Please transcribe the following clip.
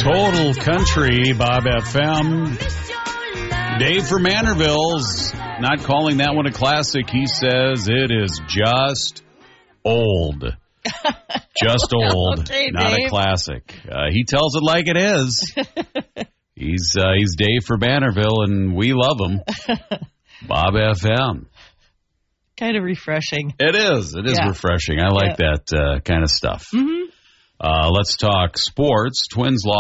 Total Country, Bob FM. Dave from Manderville's not calling that one a classic. He says it is just old. Just old. Okay, not Dave. A classic. He tells it like it is. He's Dave from Manderville, and we love him. Bob FM. Kind of refreshing. It is. It is refreshing. I like that kind of stuff. Mm-hmm. Let's talk sports. Twins lost.